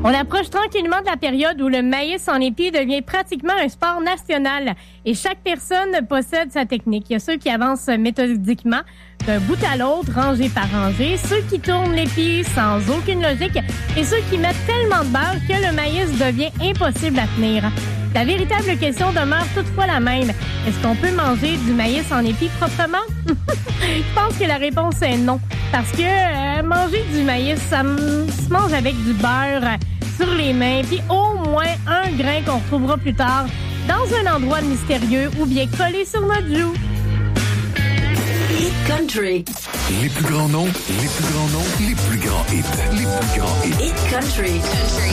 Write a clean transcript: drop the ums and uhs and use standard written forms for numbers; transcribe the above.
On approche tranquillement de la période où le maïs en épi devient pratiquement un sport national et chaque personne possède sa technique. Il y a ceux qui avancent méthodiquement d'un bout à l'autre, rangée par rangée, ceux qui tournent l'épi sans aucune logique et ceux qui mettent tellement de beurre que le maïs devient impossible à tenir. La véritable question demeure toutefois la même. Est-ce qu'on peut manger du maïs en épi proprement? Je pense que la réponse est non. Parce que manger du maïs, ça se mange avec du beurre sur les mains, puis au moins un grain qu'on retrouvera plus tard dans un endroit mystérieux ou bien collé sur notre joue. Hit Country. Les plus grands noms, les plus grands noms, les plus grands hits, les plus grands hits. Hit Country.